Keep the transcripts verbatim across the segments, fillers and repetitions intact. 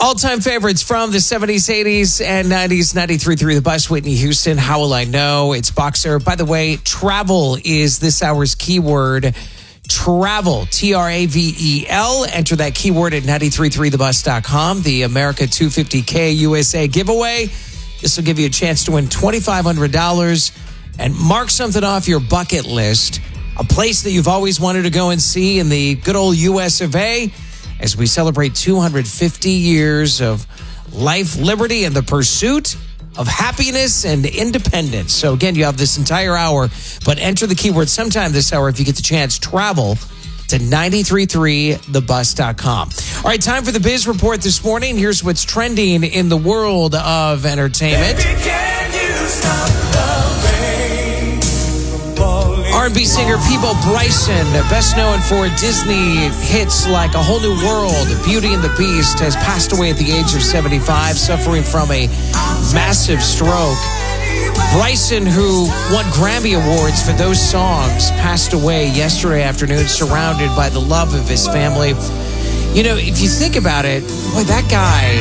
All-time favorites from the seventies, eighties, and nineties. ninety-three point three The Bus, Whitney Houston. How will I know? It's Boxer. By the way, travel is this hour's keyword. Travel, T R A V E L. Enter that keyword at nine three three the bus dot com. The America two fifty K U S A giveaway. This will give you a chance to win twenty-five hundred dollars and mark something off your bucket list. A place that you've always wanted to go and see in the good old U S of A as we celebrate two hundred fifty years of life, liberty, and the pursuit of happiness and independence. So again, you have this entire hour, but enter the keyword sometime this hour if you get the chance. Travel to nine three three the bus dot com. All right, time for the Biz Report this morning. Here's what's trending in the world of entertainment. Baby, can you stop the rain? R and B singer Peabo Bryson, best known for Disney hits like A Whole New World, Beauty and the Beast, has passed away at the age of seventy-five, suffering from a massive stroke. Bryson, who won Grammy Awards for those songs, passed away yesterday afternoon, surrounded by the love of his family. You know, if you think about it, boy, that guy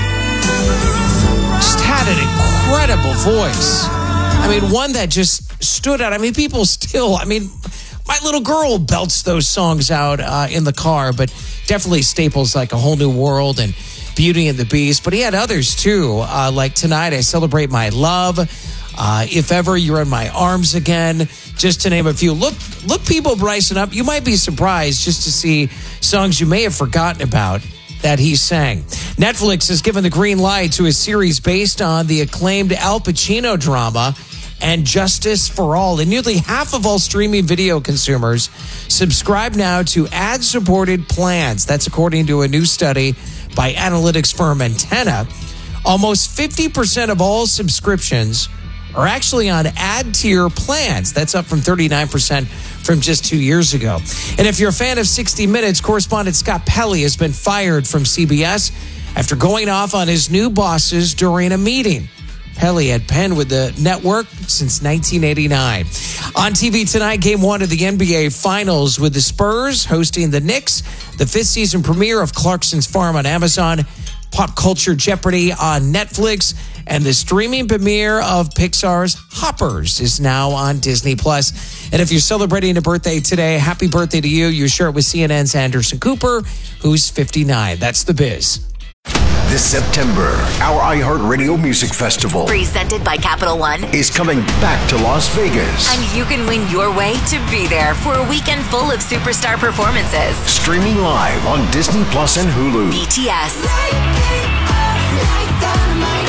just had an incredible voice. I mean, one that just stood out. I mean, people still, I mean, my little girl belts those songs out uh, in the car, but definitely staples like A Whole New World and Beauty and the Beast. But he had others too, uh, like Tonight I Celebrate My Love, uh, If Ever You're in My Arms Again, just to name a few. Look, look Peabo Bryson up. You might be surprised just to see songs you may have forgotten about that he sang. Netflix has given the green light to a series based on the acclaimed Al Pacino drama And Justice for All. And nearly half of all streaming video consumers subscribe now to ad-supported plans. That's according to a new study by analytics firm Antenna. Almost fifty percent of all subscriptions are actually on ad-tier plans. That's up from thirty-nine percent from just two years ago. And if you're a fan of sixty minutes, correspondent Scott Pelley has been fired from C B S after going off on his new bosses during a meeting. Pelley had penned with the network since nineteen eighty-nine. On T V tonight, game one of the N B A Finals with the Spurs hosting the Knicks, the fifth season premiere of Clarkson's Farm on Amazon, Pop Culture Jeopardy on Netflix, and the streaming premiere of Pixar's Hoppers is now on Disney Plus. And if you're celebrating a birthday today, happy birthday to you. You share it with C N N's Anderson Cooper, who's fifty-nine. That's the Biz. This September, our iHeartRadio Music Festival, presented by Capital One, is coming back to Las Vegas. And you can win your way to be there for a weekend full of superstar performances. Streaming live on Disney Plus and Hulu. B T S,